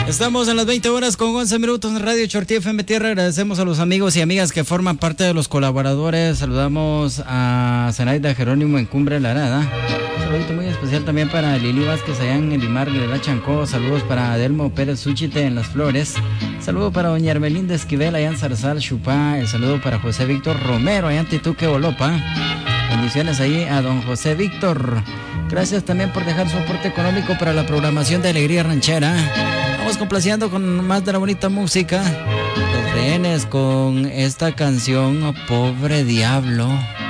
Estamos en las 20 horas con 11 minutos en Radio Chortí FM Tierra. Agradecemos a los amigos y amigas que forman parte de los colaboradores. Saludamos a Zenaida Jerónimo en Cumbre La Arada. Un saludito muy especial también para Lili Vázquez allá en Limar de la Chancó. Saludos para Adelmo Pérez Súchite en Las Flores. Saludo para doña Hermelinda Esquivel allá en Zarzal, Chupá. El saludo para José Víctor Romero allá en Tituque, Olopa. Bendiciones ahí a don José Víctor. Gracias también por dejar su aporte económico para la programación de Alegría Ranchera. Vamos complaciendo con más de la bonita música. Los Rehenes con esta canción, Pobre Diablo.